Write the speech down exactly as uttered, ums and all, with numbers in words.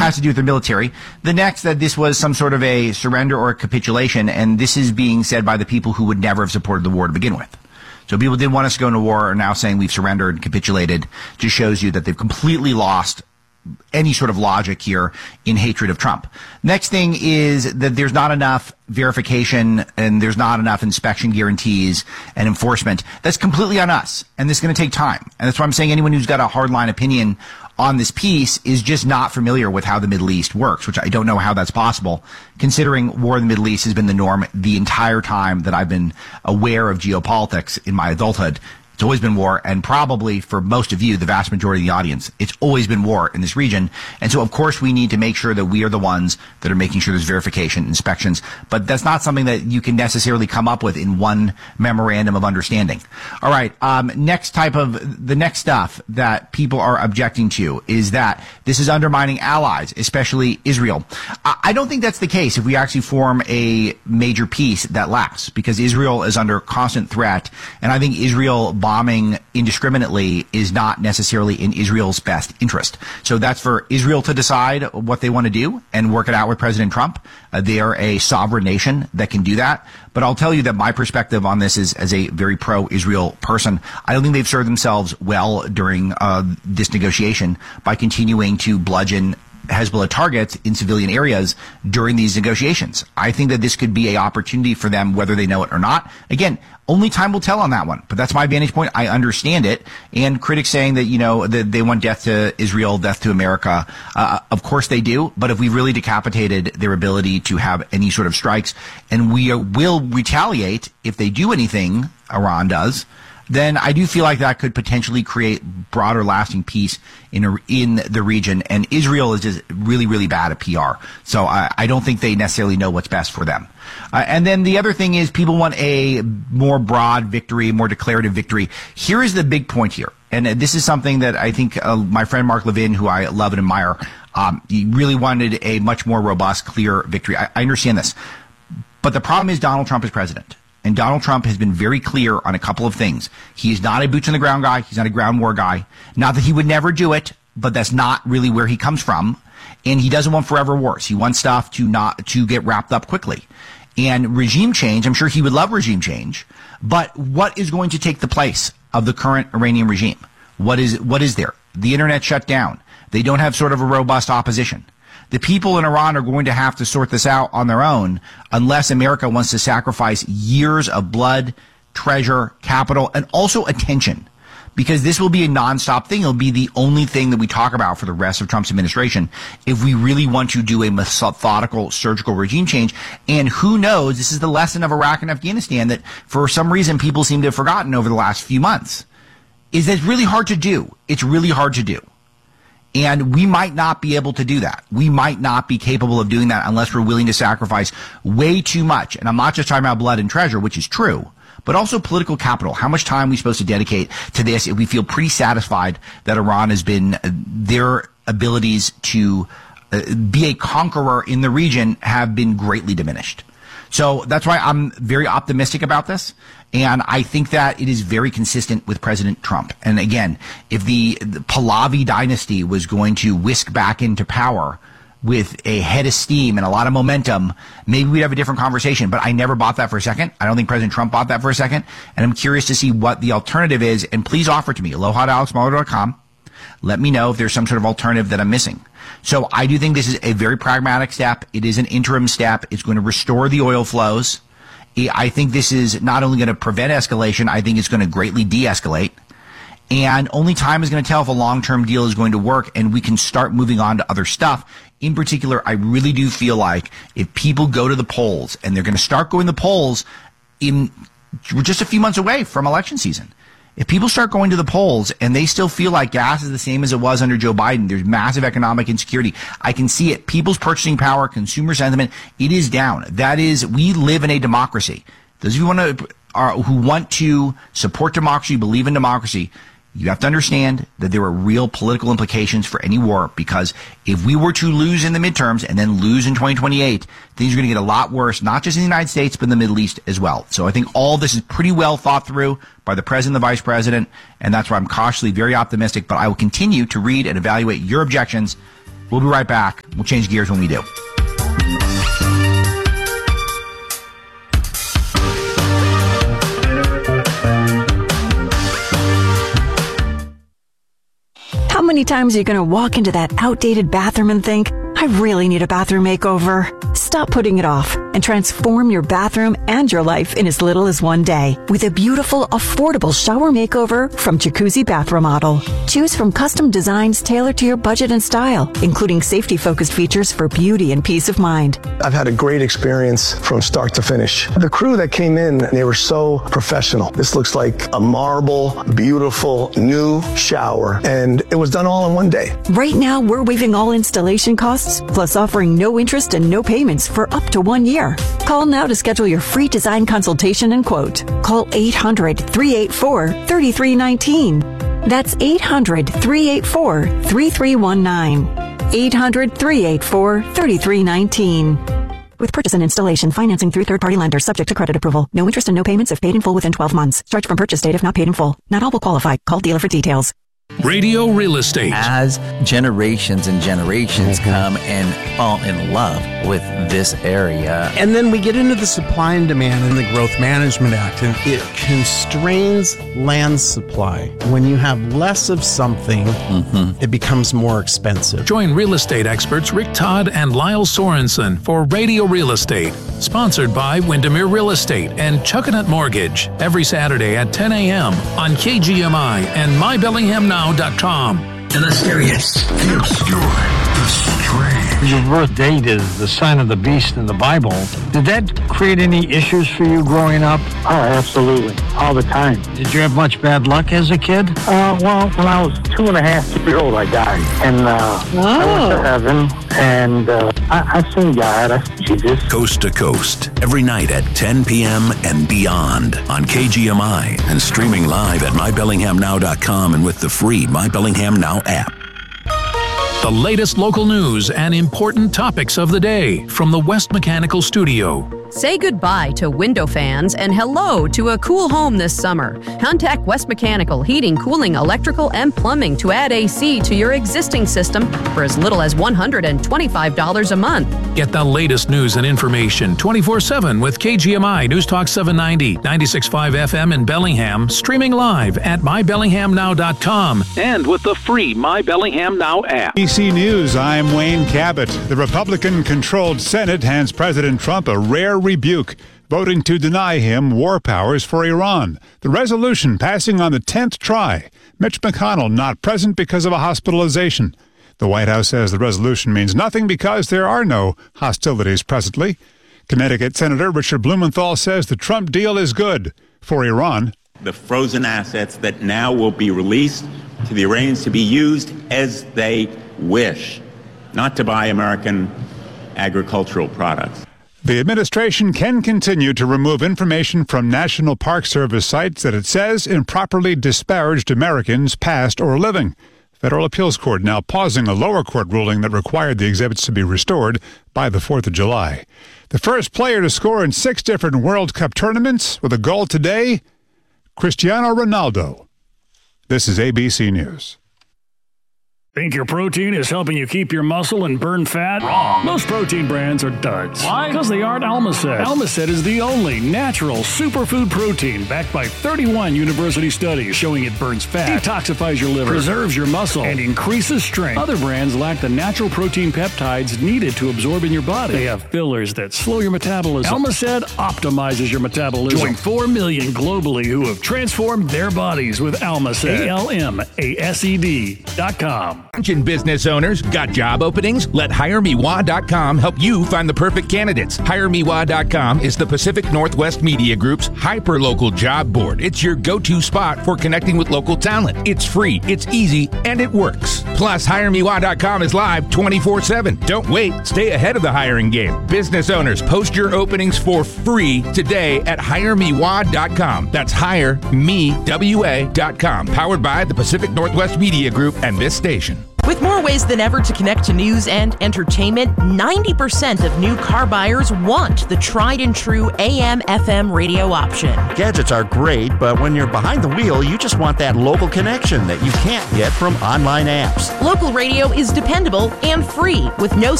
has to do with the military. The next, that this was some sort of a surrender or a capitulation, and this is being said by the people who would never have supported the war to begin with. So people didn't want us to go into war are now saying we've surrendered and capitulated. Just shows you that they've completely lost any sort of logic here in hatred of Trump. Next thing is that there's not enough verification and there's not enough inspection guarantees and enforcement. That's completely on us, and this is going to take time. And that's why I'm saying anyone who's got a hardline opinion on this piece is just not familiar with how the Middle East works, which I don't know how that's possible, considering war in the Middle East has been the norm the entire time that I've been aware of geopolitics in my adulthood. It's always been war, and probably for most of you, the vast majority of the audience, it's always been war in this region. And so, of course, we need to make sure that we are the ones that are making sure there's verification, inspections. But that's not something that you can necessarily come up with in one memorandum of understanding. All right. Um, next type of the next stuff that people are objecting to is that this is undermining allies, especially Israel. I, I don't think that's the case if we actually form a major peace that lasts, because Israel is under constant threat, and I think Israel bombing indiscriminately is not necessarily in Israel's best interest. So that's for Israel to decide what they want to do and work it out with President Trump. Uh, they are a sovereign nation that can do that. But I'll tell you that my perspective on this is as a very pro-Israel person. I don't think they've served themselves well during uh, this negotiation by continuing to bludgeon Hezbollah targets in civilian areas during these negotiations. I think that this could be an opportunity for them, whether they know it or not. Again, only time will tell on that one, but that's my vantage point. I understand it. And critics saying that, you know, that they want death to Israel, death to America. Uh, of course they do. But if we really decapitated their ability to have any sort of strikes, and we will retaliate if they do anything, Iran does, then I do feel like that could potentially create broader lasting peace in a, in the region. And Israel is just really, really bad at P R. So I, I don't think they necessarily know what's best for them. Uh, and then the other thing is people want a more broad victory, more declarative victory. Here is the big point here. And this is something that I think uh, my friend Mark Levin, who I love and admire, um, he really wanted a much more robust, clear victory. I, I understand this. But the problem is Donald Trump is president. And Donald Trump has been very clear on a couple of things. He is not a boots on the ground guy. He's not a ground war guy. Not that he would never do it, but that's not really where he comes from. And he doesn't want forever wars. He wants stuff to not, to get wrapped up quickly. And regime change, I'm sure he would love regime change, but what is going to take the place of the current Iranian regime? What is, what is there? The internet shut down. They don't have sort of a robust opposition. The people in Iran are going to have to sort this out on their own unless America wants to sacrifice years of blood, treasure, capital, and also attention. Because this will be a nonstop thing. It'll be the only thing that we talk about for the rest of Trump's administration if we really want to do a methodical, surgical regime change. And who knows, this is the lesson of Iraq and Afghanistan that for some reason people seem to have forgotten over the last few months, is that it's really hard to do. It's really hard to do. And we might not be able to do that. We might not be capable of doing that unless we're willing to sacrifice way too much. And I'm not just talking about blood and treasure, which is true, but also political capital. How much time are we supposed to dedicate to this if we feel pretty satisfied that Iran has been, uh, their abilities to uh, be a conqueror in the region have been greatly diminished. So that's why I'm very optimistic about this. And I think that it is very consistent with President Trump. And again, if the, the Pahlavi dynasty was going to whisk back into power with a head of steam and a lot of momentum, maybe we'd have a different conversation. But I never bought that for a second. I don't think President Trump bought that for a second. And I'm curious to see what the alternative is. And please offer it to me, aloha at alex mahler dot com. Let me know if there's some sort of alternative that I'm missing. So I do think this is a very pragmatic step. It is an interim step. It's going to restore the oil flows. I think this is not only going to prevent escalation, I think it's going to greatly de-escalate. And only time is going to tell if a long-term deal is going to work and we can start moving on to other stuff. In particular, I really do feel like if people go to the polls, and they're going to start going to the polls in, we're just a few months away from election season. If people start going to the polls and they still feel like gas is the same as it was under Joe Biden, there's massive economic insecurity. I can see it. People's purchasing power, consumer sentiment, it is down. That is, we live in a democracy. Those of you who want to, are, who want to support democracy, believe in democracy, you have to understand that there are real political implications for any war, because if we were to lose in the midterms and then lose in twenty twenty-eight, things are going to get a lot worse, not just in the United States, but in the Middle East as well. So I think all this is pretty well thought through by the president and the vice president, and that's why I'm cautiously very optimistic, but I will continue to read and evaluate your objections We'll be right back. We'll change gears when we do. How many times are you going to walk into that outdated bathroom and think, I really need a bathroom makeover? Stop putting it off and transform your bathroom and your life in as little as one day with a beautiful, affordable shower makeover from Jacuzzi Bath Remodel. Choose from custom designs tailored to your budget and style, including safety-focused features for beauty and peace of mind. I've had a great experience from start to finish. The crew that came in, they were so professional. This looks like a marble, beautiful, new shower, and it was done all in one day. Right now, we're waiving all installation costs, plus offering no interest and no payments for up to one year. Call now to schedule your free design consultation and quote. Call eight hundred, three eight four, three three one nine. That's eight hundred, three eight four, three three one nine. eight hundred, three eight four, three three one nine. With purchase and installation, financing through third-party lenders subject to credit approval. No interest and no payments if paid in full within twelve months. Charge from purchase date if not paid in full. Not all will qualify. Call dealer for details. Radio Real Estate. As generations and generations mm-hmm. come and fall in love with this area. And then we get into the supply and demand in the Growth Management Act, and it constrains land supply. When you have less of something, mm-hmm. it becomes more expensive. Join real estate experts Rick Todd and Lyle Sorensen for Radio Real Estate, sponsored by Windermere Real Estate and Chuckanut Mortgage, every Saturday at ten a.m. on K G M I and my bellingham now dot com. The mysterious, the obscure, the strange. Your birth date is the sign of the beast in the Bible. Did that create any issues for you growing up? Oh, absolutely. All the time. Did you have much bad luck as a kid? Uh, well, when I was two and a half years old, I died. And uh, oh. I went to heaven, and uh, I, I seen God. I seen Jesus. Coast to Coast, every night at ten p.m. and beyond on K G M I and streaming live at my bellingham now dot com and with the free My Bellingham Now app. The latest local news and important topics of the day from the West Mechanical Studio. Say goodbye to window fans and hello to a cool home this summer. Contact West Mechanical Heating, Cooling, Electrical, and Plumbing to add A C to your existing system for as little as one hundred twenty-five dollars a month. Get the latest news and information twenty-four seven with K G M I News Talk seven ninety, ninety-six point five F M in Bellingham, streaming live at my bellingham now dot com and with the free My Bellingham Now app. A B C News, I'm Wayne Cabot. The Republican-controlled Senate hands President Trump a rare rebuke, voting to deny him war powers for Iran. The resolution passing on the tenth try. Mitch McConnell not present because of a hospitalization. The White House says the resolution means nothing because there are no hostilities presently. Connecticut Senator Richard Blumenthal says the Trump deal is good for Iran. The frozen assets that now will be released to the Iranians to be used as they wish, not to buy American agricultural products. The administration can continue to remove information from National Park Service sites that it says improperly disparaged Americans past or living. Federal Appeals Court now pausing a lower court ruling that required the exhibits to be restored by the fourth of July. The first player to score in six different World Cup tournaments with a goal today, Cristiano Ronaldo. This is A B C News. Think your protein is helping you keep your muscle and burn fat? Wrong. Most protein brands are duds. Why? Because they aren't Almacet. Almacet is the only natural superfood protein backed by thirty-one university studies showing it burns fat, detoxifies your liver, preserves your muscle, and increases strength. Other brands lack the natural protein peptides needed to absorb in your body. They have fillers that slow your metabolism. Almacet optimizes your metabolism. Join four million globally who have transformed their bodies with Almacet. A L M A S E D dot com. Attention business owners, got job openings? Let hire me wah dot com help you find the perfect candidates. hire me wah dot com is the Pacific Northwest Media Group's hyper-local job board. It's your go-to spot for connecting with local talent. It's free, it's easy, and it works. Plus, hire me wah dot com is live twenty-four seven. Don't wait. Stay ahead of the hiring game. Business owners, post your openings for free today at hire me wah dot com. That's hire me w a dot com. Powered by the Pacific Northwest Media Group and this station. With more ways than ever to connect to news and entertainment, ninety percent of new car buyers want the tried and true A M F M radio option. Gadgets are great, but when you're behind the wheel, you just want that local connection that you can't get from online apps. Local radio is dependable and free with no